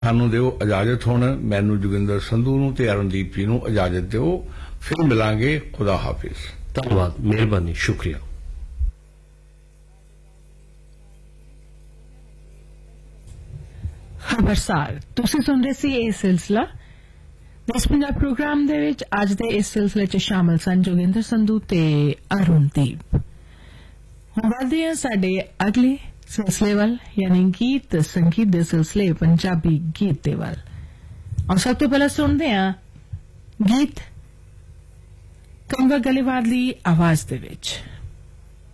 ਸਾਨੂੰ ਦਿਓ ਇਜਾਜ਼ਤ। ਹੁਣ ਮੈਨੂੰ ਜੋਗਿੰਦਰ ਸੰਧੂ ਨੂੰ ਤੇ ਅਰਨਦੀਪ ਜੀ ਨੂੰ ਇਜਾਜ਼ਤ ਦਿਓ, ਫਿਰ ਮਿਲਾਂਗੇ। ਖੁਦਾ ਹਾਫਿਜ਼। ਧੰਨਵਾਦ, ਮਿਹਰਬਾਨੀ, ਸ਼ੁਕਰੀਆ। ਖਬਰਸਾਰ ਤੁਸੀਂ ਸੁਣ ਰਹੇ ਸੀ ਇਹ ਸਿਲਸਿਲਾ ਦੇਸ਼ ਪੰਜਾਬ ਪ੍ਰੋਗਰਾਮ ਦੇ ਵਿੱਚ। ਅੱਜ ਦੇ ਇਸ ਸਿਲਸਿਲੇ 'ਚ ਸ਼ਾਮਲ ਸਨ ਜੋਗਿੰਦਰ ਸੰਧੂ ਤੇ ਅਰੁਣਦੀਪ। ਹੁਣ ਵਧਦੇ ਹਾਂ ਸਾਡੇ ਅਗਲੇ सिलसिले वाल यानी गीत संगीत दे सिलसिले पंजाबी गीत दे वाल। और सब तो पहले सुनते हैं गीत कंवर गलीवार दी आवाज दे विच।